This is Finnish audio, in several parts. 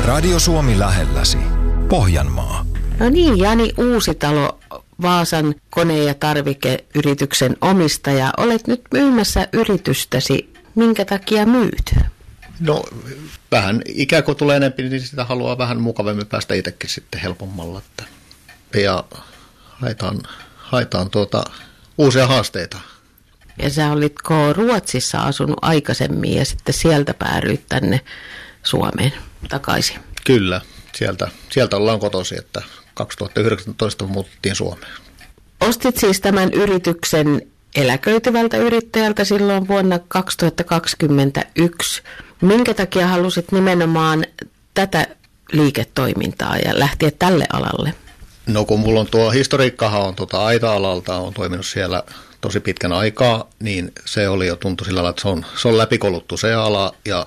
Radio Suomi lähelläsi. Pohjanmaa. No niin, Jani Uusitalo, Vaasan kone- ja tarvikeyrityksen omistaja. Olet nyt myymässä yritystäsi. Minkä takia myyt? No vähän ikään kuin tulee enemmän, niin sitä haluaa vähän mukavemmin päästä itsekin sitten helpommalla. Ja haetaan uusia haasteita. Ja sä olitko Ruotsissa asunut aikaisemmin ja sitten sieltä päädyit tänne Suomeen takaisin? Kyllä, sieltä ollaan kotoisin, että 2019 muuttiin Suomeen. Ostit siis tämän yrityksen eläköityvältä yrittäjältä silloin vuonna 2021. Minkä takia halusit nimenomaan tätä liiketoimintaa ja lähteä tälle alalle? No kun mulla on tuo historiikkahan on aita-alalta, on toiminut siellä tosi pitkän aikaa, niin se oli jo tuntui sillä lailla, että se on läpikoluttu se ala ja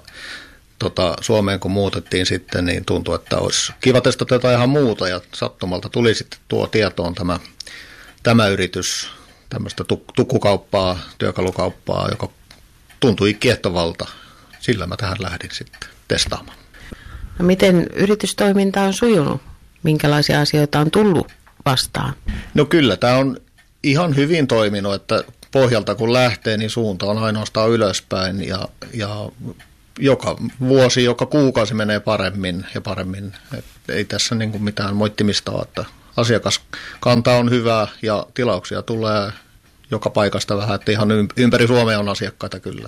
Suomeen kun muutettiin sitten, niin tuntui, että olisi kiva testata jotain ihan muuta ja sattumalta tuli sitten tuo tietoon tämä yritys, tämmöistä tukkukauppaa, työkalukauppaa, joka tuntui kiehtovalta. Sillä mä tähän lähdin sitten testaamaan. No miten yritystoiminta on sujunut? Minkälaisia asioita on tullut vastaan? No kyllä, tämä on ihan hyvin toiminut, että pohjalta kun lähtee, niin suunta on ainoastaan ylöspäin ja joka vuosi, joka kuukausi menee paremmin ja paremmin. Ei tässä niin kuin mitään moittimista ole, että asiakaskanta on hyvä ja tilauksia tulee joka paikasta vähän, että ihan ympäri Suomea on asiakkaita kyllä.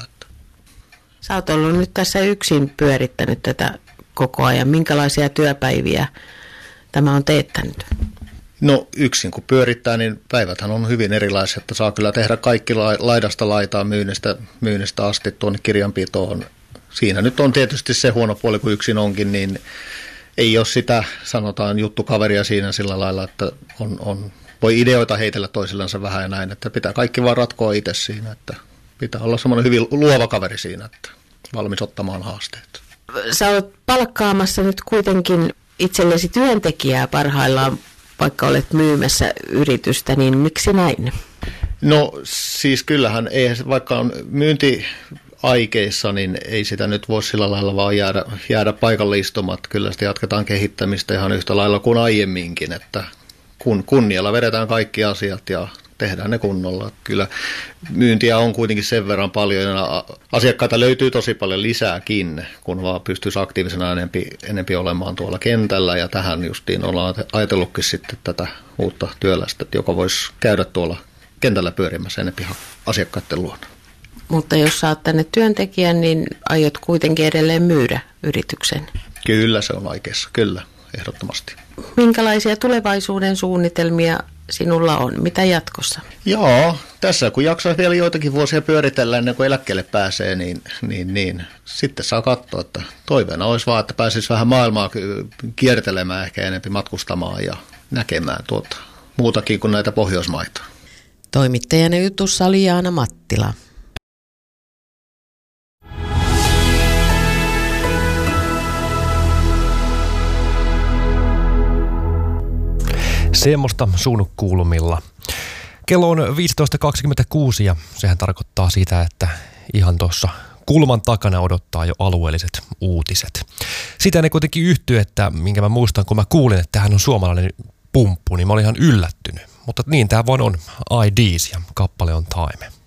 Sä oot ollut nyt tässä yksin pyörittänyt tätä koko ajan. Minkälaisia työpäiviä tämä on teettänyt? No yksin kun pyörittää, niin päiväthän on hyvin erilaisia, että saa kyllä tehdä kaikki laidasta laitaan myynnistä asti tuonne kirjanpitoon. Siinä nyt on tietysti se huono puoli, kun yksin onkin, niin ei ole sitä, sanotaan, juttukaveria siinä sillä lailla, että voi ideoita heitellä toisillansa vähän ja näin, että pitää kaikki vaan ratkoa itse siinä, että pitää olla semmoinen hyvin luova kaveri siinä, että valmis ottamaan haasteet. Sä olet palkkaamassa nyt kuitenkin itsellesi työntekijää parhaillaan, vaikka olet myymässä yritystä, niin miksi näin? No siis kyllähän, vaikka on myyntiaikeissa, niin ei sitä nyt voi sillä lailla vaan jäädä paikalle istumaan. Kyllä sitä jatketaan kehittämistä ihan yhtä lailla kuin aiemminkin, että kunnialla vedetään kaikki asiat ja tehdään ne kunnolla. Kyllä myyntiä on kuitenkin sen verran paljon ja asiakkaita löytyy tosi paljon lisääkin, kun vaan pystyisi aktiivisena enempi olemaan tuolla kentällä. Ja tähän justiin ollaan ajatellutkin sitten tätä uutta työlästä, joka voisi käydä tuolla kentällä pyörimässä enempi asiakkaiden luona. Mutta jos saat tänne työntekijän, niin aiot kuitenkin edelleen myydä yrityksen? Kyllä se on aikeissa, kyllä, ehdottomasti. Minkälaisia tulevaisuuden suunnitelmia sinulla on? Mitä jatkossa? Joo, tässä kun jaksaa vielä joitakin vuosia pyöritellä ennen kuin eläkkeelle pääsee, niin sitten saa katsoa, että toiveena olisi vaan, että pääsisi vähän maailmaa kiertelemään, ehkä enemmän matkustamaan ja näkemään muutakin kuin näitä Pohjoismaita. Toimittajana jutussa oli Jaana Mattila. Semmoista suunnukkuulumilla. Kello on 15.26 ja sehän tarkoittaa sitä, että ihan tuossa kulman takana odottaa jo alueelliset uutiset. Sitä ne kuitenkin yhtyy, että minkä mä muistan, kun mä kuulin, että hän on suomalainen pumppu, niin mä olin ihan yllättynyt. Mutta niin tää vaan on. IDs ja kappale on Time.